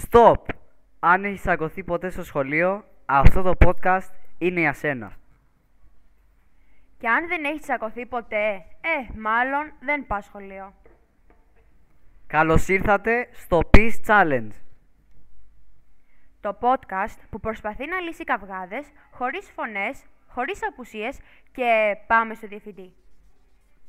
Stop! Αν έχεις τσακωθεί ποτέ στο σχολείο, αυτό το podcast είναι για σένα. Και αν δεν έχεις τσακωθεί ποτέ, μάλλον δεν πας σχολείο. Καλώς ήρθατε στο Peace Challenge. Το podcast που προσπαθεί να λύσει καυγάδες, χωρίς φωνές, χωρίς απουσίες και πάμε στο διευθυντή.